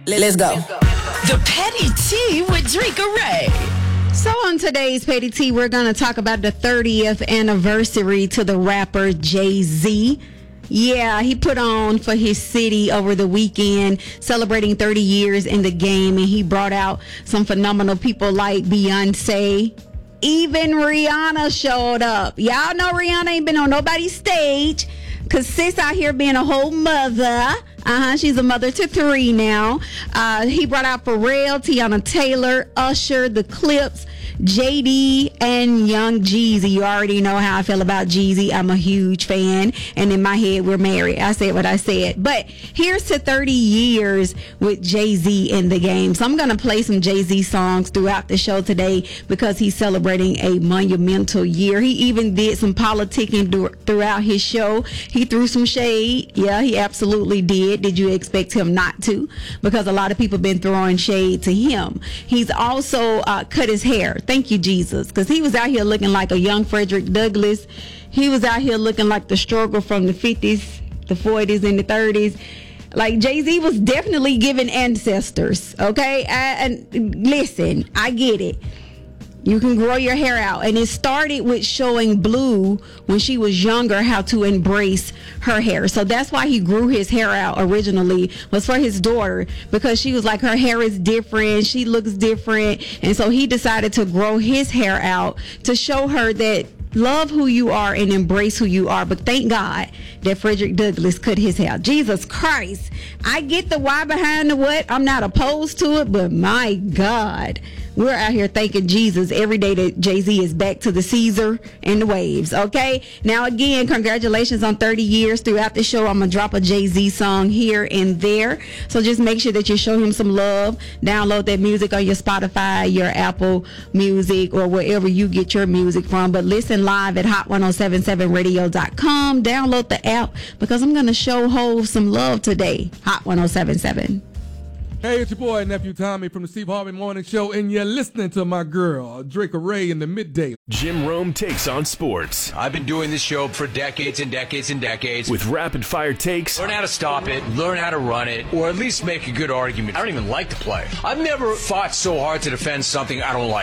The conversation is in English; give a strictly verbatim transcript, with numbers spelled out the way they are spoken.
Let's go. The Petty Tea with Drika Ray. So on today's Petty Tea, we're going to talk about the thirtieth anniversary to the rapper Jay-Z. Yeah, he put on for his city over the weekend, celebrating thirty years in the game, and he brought out some phenomenal people like Beyonce. Even Rihanna showed up. Y'all know Rihanna ain't been on nobody's stage, because sis out here being a whole mother. Uh-huh, she's a mother to three now. Uh, he brought out Pharrell, Tiana Taylor, Usher, The Clips, J D, and Young Jeezy. You already know how I feel about Jeezy. I'm a huge fan. And in my head, we're married. I said what I said. But here's to thirty years with Jay-Z in the game. So I'm going to play some Jay-Z songs throughout the show today because he's celebrating a monumental year. He even did some politicking th- throughout his show. He threw some shade. Yeah, he absolutely did. Did you expect him not to? Because a lot of people been throwing shade to him. He's also uh, cut his hair. Thank you, Jesus. Because he was out here looking like a young Frederick Douglass. He was out here looking like the struggle from the fifties, the forties, and the thirties. Like, Jay-Z was definitely giving ancestors, okay? I, and listen, I get it. You can grow your hair out. And it started with showing Blue when she was younger how to embrace her hair. So that's why he grew his hair out originally, was for his daughter, because she was like, her hair is different, she looks different. And so he decided to grow his hair out to show her that love who you are and embrace who you are. But thank God that Frederick Douglass cut his hair. Jesus Christ. I get the why behind the what. I'm not opposed to it, but my God. We're out here thanking Jesus every day that Jay-Z is back to the Caesar and the waves, okay? Now, again, congratulations on thirty years. Throughout the show, I'm going to drop a Jay-Z song here and there. So just make sure that you show him some love. Download that music on your Spotify, your Apple Music, or wherever you get your music from. But listen live at hot ten seventy-seven radio dot com. Download the app because I'm going to show Hov some love today. Hot ten seventy-seven. Hey, it's your boy, Nephew Tommy from the Steve Harvey Morning Show, and you're listening to my girl, Drika Ray, in the midday. Jim Rome takes on sports. I've been doing this show for decades and decades and decades. With rapid-fire takes. Learn how to stop it, learn how to run it, or at least make a good argument. I don't even like to play. I've never fought so hard to defend something I don't like.